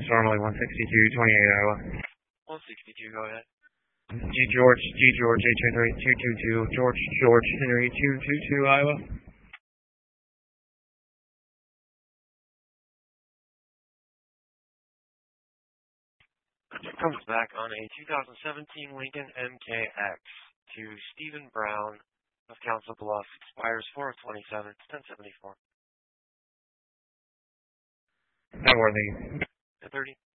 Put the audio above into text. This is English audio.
Normally 162, 28 Iowa. 162, go ahead. G. George, H. Henry, 222, George, Henry, 222, Iowa. Comes back on a 2017 Lincoln MKX to Stephen Brown of Council Bluffs. Expires 4/27, 1074. How are these? 30.